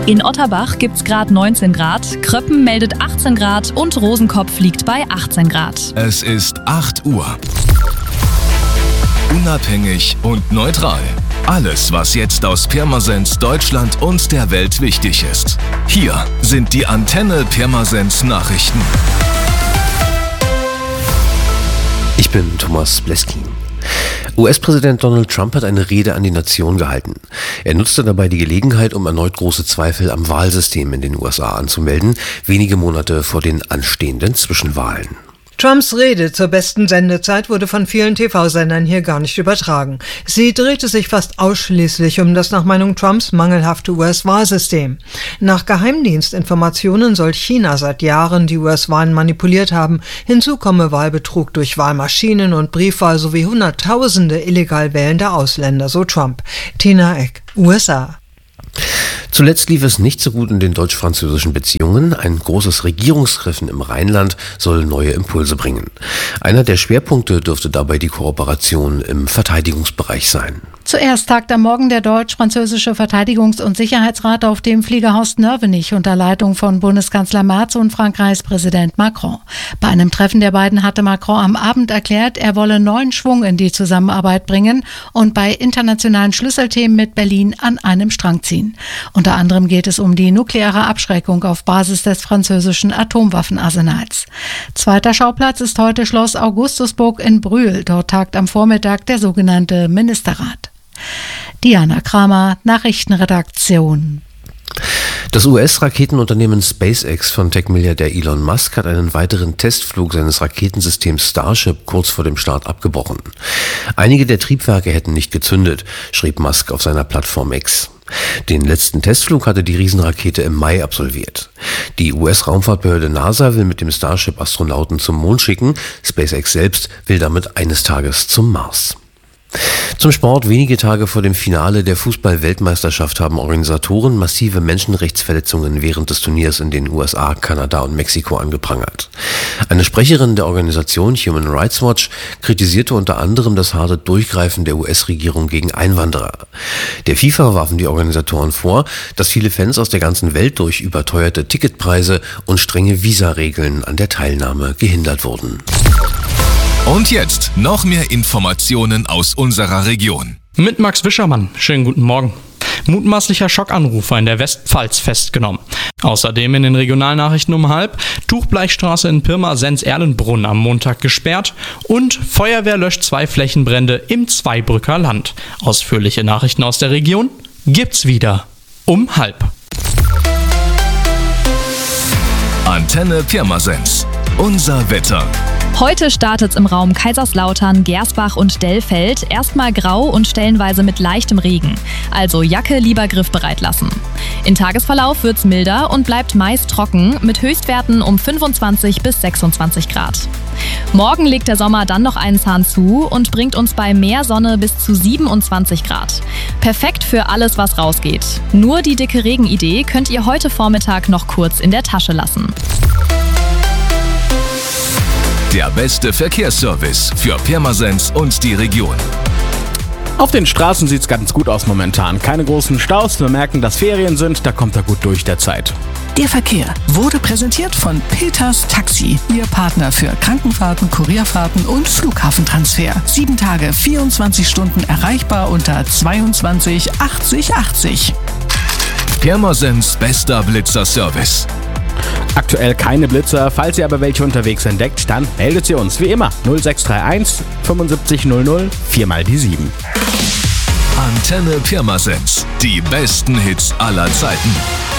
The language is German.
In Otterbach gibt's gerade 19 Grad, Kröppen meldet 18 Grad und Rosenkopf liegt bei 18 Grad. Es ist 8 Uhr. Unabhängig und neutral. Alles, was jetzt aus Pirmasens, Deutschland und der Welt wichtig ist. Hier sind die Antenne Pirmasens Nachrichten. Ich bin Thomas Bleskin. US-Präsident Donald Trump hat eine Rede an die Nation gehalten. Er nutzte dabei die Gelegenheit, um erneut große Zweifel am Wahlsystem in den USA anzumelden, wenige Monate vor den anstehenden Zwischenwahlen. Trumps Rede zur besten Sendezeit wurde von vielen TV-Sendern hier gar nicht übertragen. Sie drehte sich fast ausschließlich um das nach Meinung Trumps mangelhafte US-Wahlsystem. Nach Geheimdienstinformationen soll China seit Jahren die US-Wahlen manipuliert haben. Hinzu komme Wahlbetrug durch Wahlmaschinen und Briefwahl sowie Hunderttausende illegal wählende Ausländer, so Trump. Tina Eck, USA. Zuletzt lief es nicht so gut in den deutsch-französischen Beziehungen. Ein großes Regierungstreffen im Rheinland soll neue Impulse bringen. Einer der Schwerpunkte dürfte dabei die Kooperation im Verteidigungsbereich sein. Zuerst tagt am Morgen der deutsch-französische Verteidigungs- und Sicherheitsrat auf dem Fliegerhorst Nörvenich unter Leitung von Bundeskanzler Merz und Frankreichs Präsident Macron. Bei einem Treffen der beiden hatte Macron am Abend erklärt, er wolle neuen Schwung in die Zusammenarbeit bringen und bei internationalen Schlüsselthemen mit Berlin an einem Strang ziehen. Unter anderem geht es um die nukleare Abschreckung auf Basis des französischen Atomwaffenarsenals. Zweiter Schauplatz ist heute Schloss Augustusburg in Brühl. Dort tagt am Vormittag der sogenannte Ministerrat. Diana Kramer, Nachrichtenredaktion. Das US-Raketenunternehmen SpaceX von Tech-Milliardär Elon Musk hat einen weiteren Testflug seines Raketensystems Starship kurz vor dem Start abgebrochen. Einige der Triebwerke hätten nicht gezündet, schrieb Musk auf seiner Plattform X. Den letzten Testflug hatte die Riesenrakete im Mai absolviert. Die US-Raumfahrtbehörde NASA will mit dem Starship Astronauten zum Mond schicken. SpaceX selbst will damit eines Tages zum Mars. Zum Sport. Wenige Tage vor dem Finale der Fußball-Weltmeisterschaft haben Organisatoren massive Menschenrechtsverletzungen während des Turniers in den USA, Kanada und Mexiko angeprangert. Eine Sprecherin der Organisation Human Rights Watch kritisierte unter anderem das harte Durchgreifen der US-Regierung gegen Einwanderer. Der FIFA warfen die Organisatoren vor, dass viele Fans aus der ganzen Welt durch überteuerte Ticketpreise und strenge Visaregeln an der Teilnahme gehindert wurden. Und jetzt noch mehr Informationen aus unserer Region. Mit Max Wischermann. Schönen guten Morgen. Mutmaßlicher Schockanrufer in der Westpfalz festgenommen. Außerdem in den Regionalnachrichten um 12:30 Tuchbleichstraße in Pirmasens-Erlenbrunn am Montag gesperrt und Feuerwehr löscht 2 Flächenbrände im Zweibrücker Land. Ausführliche Nachrichten aus der Region gibt's wieder um 12:30. Antenne Pirmasens. Unser Wetter. Heute startet's im Raum Kaiserslautern, Gersbach und Dellfeld. Erstmal grau und stellenweise mit leichtem Regen. Also Jacke lieber griffbereit lassen. In Tagesverlauf wird's milder und bleibt meist trocken mit Höchstwerten um 25 bis 26 Grad. Morgen legt der Sommer dann noch einen Zahn zu und bringt uns bei mehr Sonne bis zu 27 Grad. Perfekt für alles, was rausgeht. Nur die dicke Regenidee könnt ihr heute Vormittag noch kurz in der Tasche lassen. Der beste Verkehrsservice für Pirmasens und die Region. Auf den Straßen sieht's ganz gut aus momentan. Keine großen Staus, wir merken, dass Ferien sind, da kommt er gut durch der Zeit. Der Verkehr wurde präsentiert von Peters Taxi, Ihr Partner für Krankenfahrten, Kurierfahrten und Flughafentransfer. 7 Tage, 24 Stunden erreichbar unter 22 80 80. Pirmasens bester Blitzer-Service. Aktuell keine Blitzer, falls ihr aber welche unterwegs entdeckt, dann meldet sie uns wie immer 0631 75 00 4x7. Antenne Pirmasens, die besten Hits aller Zeiten.